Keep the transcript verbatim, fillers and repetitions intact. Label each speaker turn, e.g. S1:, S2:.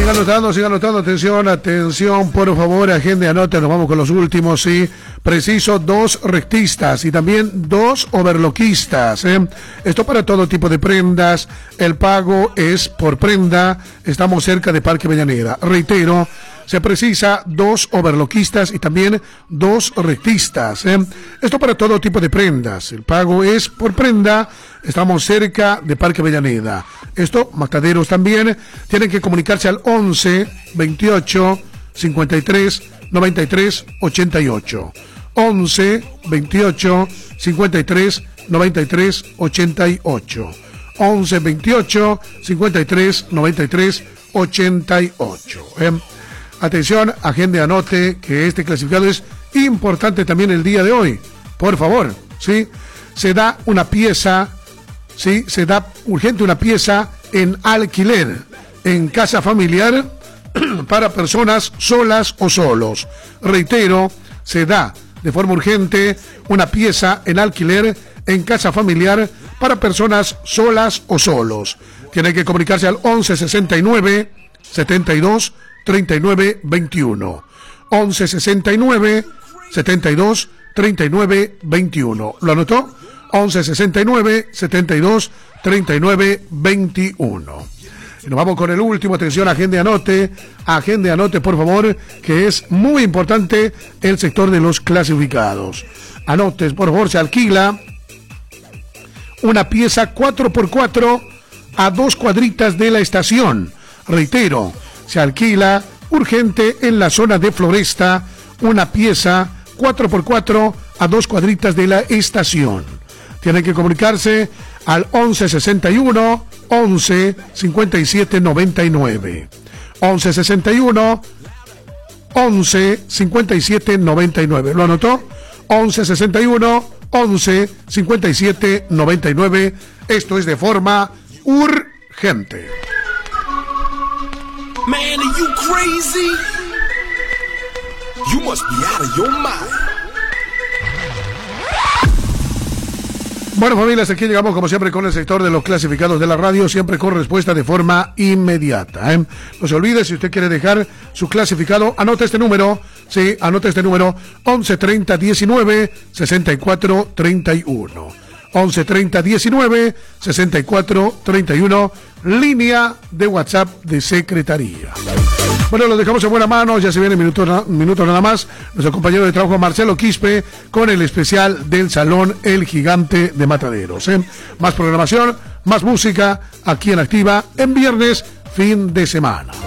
S1: sigan anotando, sigan anotando, atención, atención, por favor, agenda, anote, nos vamos con los últimos, sí, preciso, dos rectistas y también dos overloquistas, ¿eh? Esto para todo tipo de prendas, el pago es por prenda, estamos cerca de Parque Avellaneda, reitero, se precisa dos overloquistas y también dos rectistas, ¿eh? Esto para todo tipo de prendas, el pago es por prenda, estamos cerca de Parque Avellaneda. Esto, mataderos también, tienen que comunicarse al once, veintiocho, cincuenta y tres, noventa y tres, ochenta y ocho. once, veintiocho, cincuenta y tres, noventa y tres, ochenta y ocho. once, veintiocho, cincuenta y tres, noventa y tres, ochenta y ocho. ¿eh? Atención, agende, anote que este clasificado es importante también el día de hoy. Por favor, ¿sí? Se da una pieza, ¿sí? Se da urgente una pieza en alquiler, en casa familiar, para personas solas o solos. Reitero, se da de forma urgente una pieza en alquiler, en casa familiar, para personas solas o solos. Tiene que comunicarse al once sesenta y nueve, setenta y dos, treinta y nueve, veintiuno. once sesenta y nueve, setenta y dos, treinta y nueve, veintiuno. ¿Lo anotó? once sesenta y nueve, setenta y dos, treinta y nueve, veintiuno. Y nos vamos con el último, atención, agende, anote, agende, anote, por favor, que es muy importante el sector de los clasificados. Anotes, por favor, se alquila una pieza cuatro por cuatro a dos cuadritas de la estación. Reitero, se alquila urgente en la zona de Floresta una pieza cuatro por cuatro a dos cuadritas de la estación. Tienen que comunicarse al once sesenta y uno, once, cincuenta y siete, noventa y nueve. once sesenta y uno, once, cincuenta y siete, noventa y nueve. ¿Lo anotó? once sesenta y uno, once, cincuenta y siete, noventa y nueve. Esto es de forma urgente.
S2: Man, are you crazy? You must be out of your mind.
S1: Bueno, familias, aquí llegamos como siempre con el sector de los clasificados de la radio, siempre con respuesta de forma inmediata, ¿eh? No se olvide, si usted quiere dejar su clasificado, anote este número, sí, anote este número, once treinta diecinueve sesenta y cuatro treinta y uno. once treinta diecinueve sesenta y cuatro treinta y uno, línea de WhatsApp de Secretaría. Bueno, lo dejamos en buena mano, ya se viene minutos minuto nada más, nuestro compañero de trabajo Marcelo Quispe con el especial del Salón El Gigante de Mataderos, ¿eh? Más programación, más música, aquí en Activa, en viernes, fin de semana.